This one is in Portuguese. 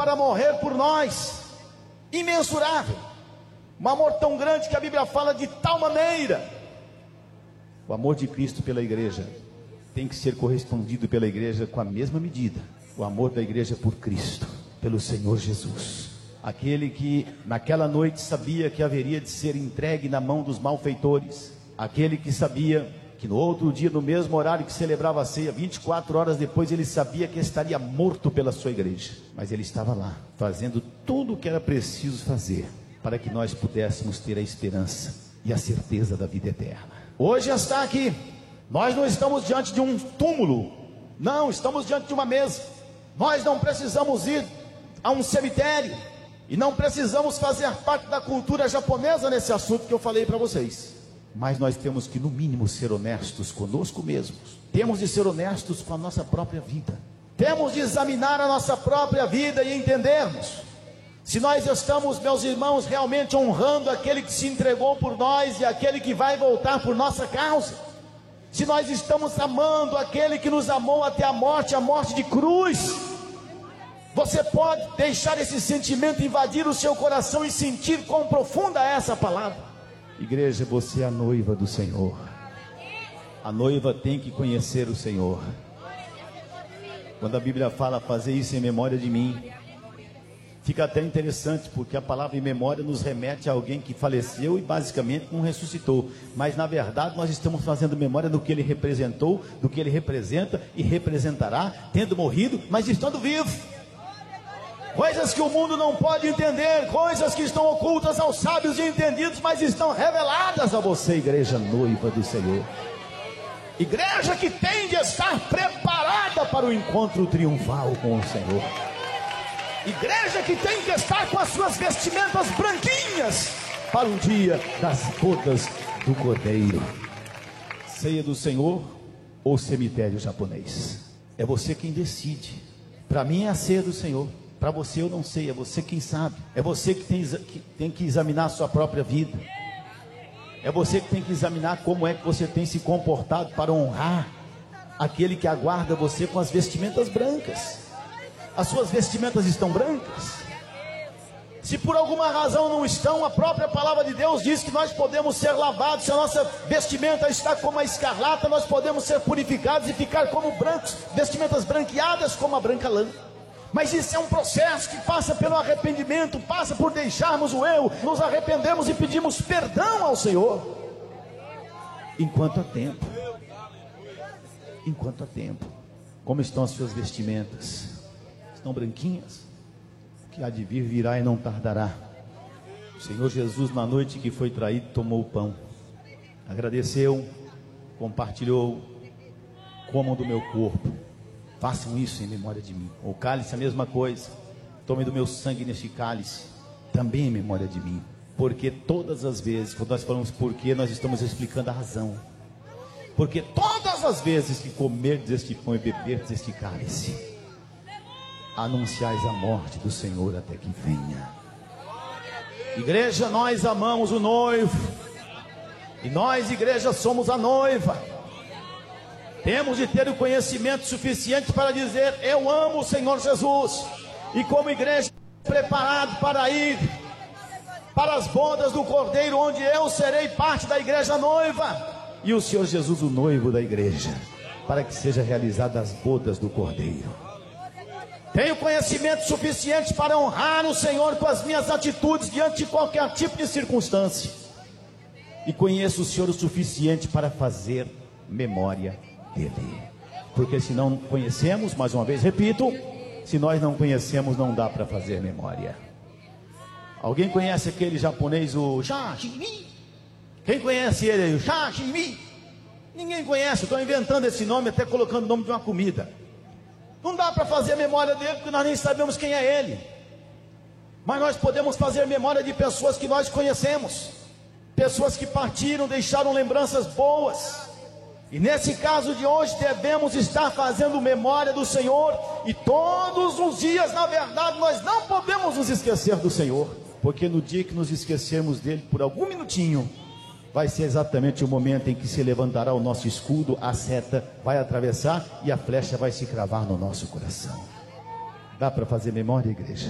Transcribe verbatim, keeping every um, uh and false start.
para morrer por nós, imensurável, um amor tão grande que a Bíblia fala de tal maneira. O amor de Cristo pela igreja tem que ser correspondido pela igreja com a mesma medida. O amor da igreja por Cristo, pelo Senhor Jesus, aquele que naquela noite sabia que haveria de ser entregue na mão dos malfeitores, aquele que sabia que no outro dia, no mesmo horário que celebrava a ceia, vinte e quatro horas depois, ele sabia que estaria morto pela sua igreja, mas ele estava lá, fazendo tudo o que era preciso fazer, para que nós pudéssemos ter a esperança e a certeza da vida eterna. Hoje está aqui, nós não estamos diante de um túmulo, não, estamos diante de uma mesa. Nós não precisamos ir a um cemitério, e não precisamos fazer parte da cultura japonesa nesse assunto que eu falei para vocês. Mas nós temos que, no mínimo, ser honestos conosco mesmos. Temos de ser honestos com a nossa própria vida. Temos de examinar a nossa própria vida e entendermos se nós estamos, meus irmãos, realmente honrando aquele que se entregou por nós e aquele que vai voltar por nossa causa. Se nós estamos amando aquele que nos amou até a morte, a morte de cruz. Você pode deixar esse sentimento invadir o seu coração e sentir quão profunda é essa palavra. Igreja, você é a noiva do Senhor. A noiva tem que conhecer o Senhor. Quando a Bíblia fala fazer isso em memória de mim, fica até interessante, porque a palavra em memória nos remete a alguém que faleceu e basicamente não ressuscitou. Mas na verdade nós estamos fazendo memória do que ele representou, do que ele representa e representará, tendo morrido, mas estando vivo. Coisas que o mundo não pode entender, coisas que estão ocultas aos sábios e entendidos, mas estão reveladas a você, igreja noiva do Senhor. Igreja que tem de estar preparada para o encontro triunfal com o Senhor. Igreja que tem que estar com as suas vestimentas branquinhas para o dia das bodas do Cordeiro. Ceia do Senhor ou cemitério japonês? É você quem decide. Para mim é a ceia do Senhor. Para você eu não sei, é você quem sabe. É você que tem, que tem que examinar a sua própria vida. É você que tem que examinar como é que você tem se comportado para honrar aquele que aguarda você com as vestimentas brancas. As suas vestimentas estão brancas? Se por alguma razão não estão, a própria palavra de Deus diz que nós podemos ser lavados. Se a nossa vestimenta está como a escarlata, nós podemos ser purificados e ficar como brancos, vestimentas branqueadas como a branca lã. Mas isso é um processo que passa pelo arrependimento, passa por deixarmos o eu, nos arrependemos e pedimos perdão ao Senhor. Enquanto há tempo. Enquanto há tempo. Como estão as suas vestimentas? Estão branquinhas? O que há de vir virá e não tardará. O Senhor Jesus, na noite que foi traído, tomou o pão, agradeceu, compartilhou: comam do meu corpo, façam isso em memória de mim. O cálice, a mesma coisa: tomem do meu sangue neste cálice, também em memória de mim. Porque todas as vezes, quando nós falamos porquê, nós estamos explicando a razão. Porque todas as vezes que comerdes este pão e beberdes este cálice, anunciais a morte do Senhor até que venha. Igreja, nós amamos o noivo, e nós, igreja, somos a noiva. Temos de ter o conhecimento suficiente para dizer: eu amo o Senhor Jesus, e como igreja, preparado para ir para as bodas do Cordeiro, onde eu serei parte da igreja noiva, e o Senhor Jesus o noivo da igreja, para que seja realizada as bodas do Cordeiro. Tenho conhecimento suficiente para honrar o Senhor com as minhas atitudes diante de qualquer tipo de circunstância, e conheço o Senhor o suficiente para fazer memória dele. Porque se não conhecemos, mais uma vez repito, se nós não conhecemos, não dá para fazer memória. Alguém conhece aquele japonês, o sashimi? Quem conhece ele, o sashimi? Ninguém conhece. Estou inventando esse nome, até colocando o nome de uma comida. Não dá para fazer memória dele, porque nós nem sabemos quem é ele. Mas nós podemos fazer memória de pessoas que nós conhecemos, pessoas que partiram, deixaram lembranças boas. E nesse caso de hoje, devemos estar fazendo memória do Senhor. E todos os dias, na verdade, nós não podemos nos esquecer do Senhor, porque no dia que nos esquecermos dele por algum minutinho, vai ser exatamente o momento em que se levantará o nosso escudo, a seta vai atravessar e a flecha vai se cravar no nosso coração. Dá para fazer memória, igreja?